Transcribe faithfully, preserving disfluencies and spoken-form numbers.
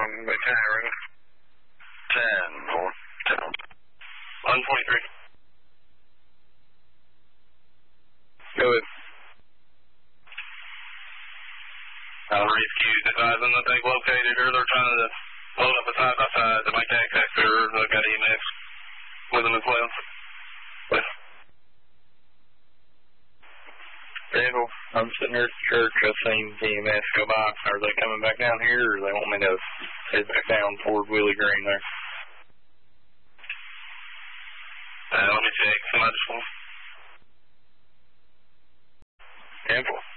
on the ten, ten, four, ten. one forty-three. Go ahead. Uh, rescued, advising that they've located her. They're trying to load up a side by side to make access to her. They've got E M S with them as well. But, Randall, I'm sitting here at the church. I've seen E M S go by. Are they coming back down here, or they want me to head back down toward Willie Green there? uh, let me check. Somebody just Ample.